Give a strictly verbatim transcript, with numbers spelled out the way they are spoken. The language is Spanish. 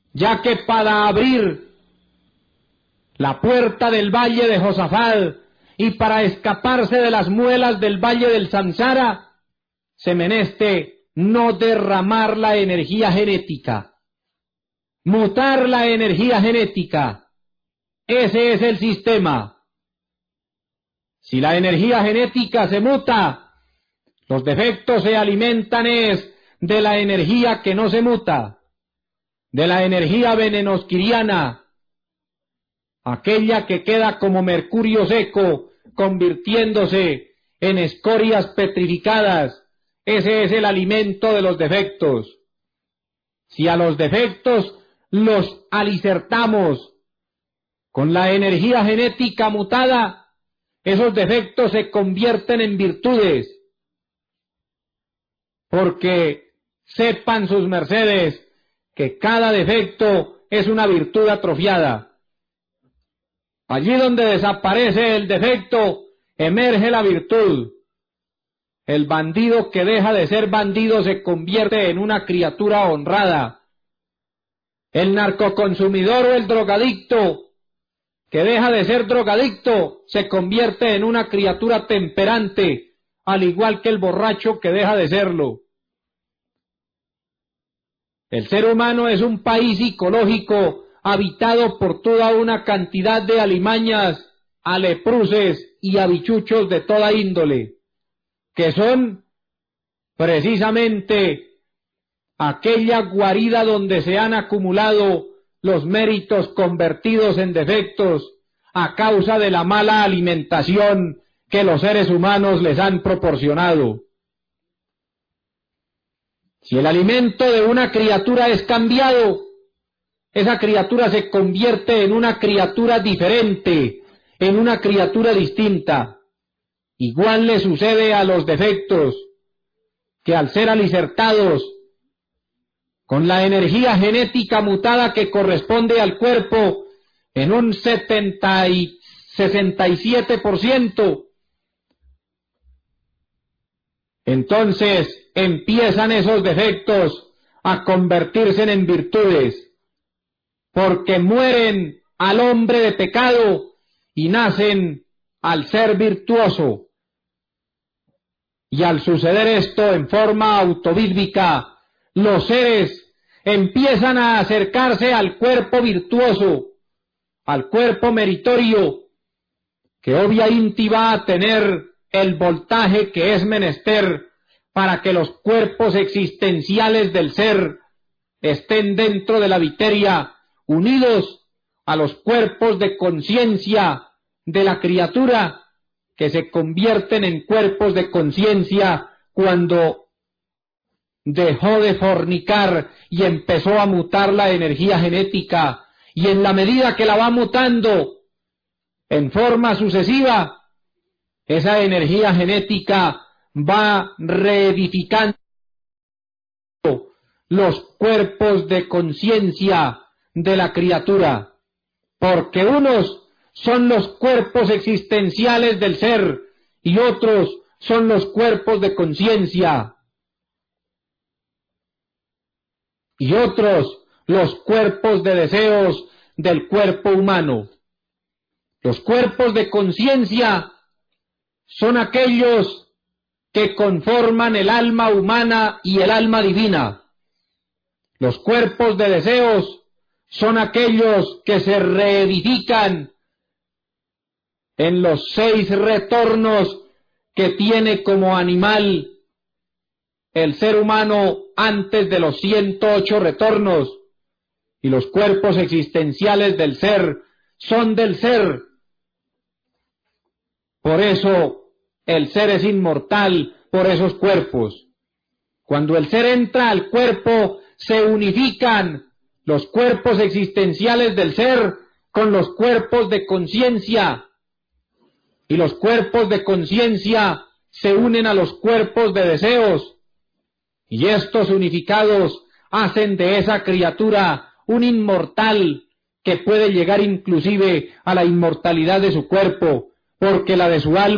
ya que para abrir la puerta del valle de Josafat y para escaparse de las muelas del valle del Samsara, se meneste no derramar la energía genética, mutar la energía genética. Ese es el sistema. Si la energía genética se muta, los defectos se alimentan es de la energía que no se muta, de la energía venenosquiriana, aquella que queda como mercurio seco, convirtiéndose en escorias petrificadas. Ese es el alimento de los defectos. Si a los defectos los alicertamos con la energía genética mutada, esos defectos se convierten en virtudes, porque sepan sus mercedes que cada defecto es una virtud atrofiada. Allí donde desaparece el defecto, emerge la virtud. El bandido que deja de ser bandido se convierte en una criatura honrada. El narcoconsumidor o el drogadicto que deja de ser drogadicto se convierte en una criatura temperante, al igual que el borracho que deja de serlo. El ser humano es un país psicológico habitado por toda una cantidad de alimañas, alepruces y habichuchos de toda índole, que son precisamente aquella guarida donde se han acumulado los méritos convertidos en defectos a causa de la mala alimentación que los seres humanos les han proporcionado. Si el alimento de una criatura es cambiado, esa criatura se convierte en una criatura diferente, en una criatura distinta. Igual le sucede a los defectos, que al ser alicertados con la energía genética mutada que corresponde al cuerpo en un setenta y sesenta y siete por ciento, entonces empiezan esos defectos a convertirse en virtudes, porque mueren al hombre de pecado y nacen al ser virtuoso. Y al suceder esto en forma autobíblica, los seres empiezan a acercarse al cuerpo virtuoso, al cuerpo meritorio, que obviamente va a tener el voltaje que es menester para que los cuerpos existenciales del ser estén dentro de la viteria, unidos a los cuerpos de conciencia de la criatura, que se convierten en cuerpos de conciencia cuando dejó de fornicar y empezó a mutar la energía genética, y en la medida que la va mutando en forma sucesiva, esa energía genética va reedificando los cuerpos de conciencia de la criatura, porque unos son los cuerpos existenciales del ser y otros son los cuerpos de conciencia, y otros los cuerpos de deseos del cuerpo humano. Los cuerpos de conciencia son aquellos que conforman el alma humana y el alma divina. Los cuerpos de deseos son aquellos que se reedifican en los seis retornos que tiene como animal el ser humano antes de los ciento ocho retornos, y los cuerpos existenciales del ser son del ser. Por eso el ser es inmortal por esos cuerpos. Cuando el ser entra al cuerpo, se unifican los cuerpos existenciales del ser con los cuerpos de conciencia, y los cuerpos de conciencia se unen a los cuerpos de deseos, y estos unificados hacen de esa criatura un inmortal que puede llegar inclusive a la inmortalidad de su cuerpo, porque la de su alma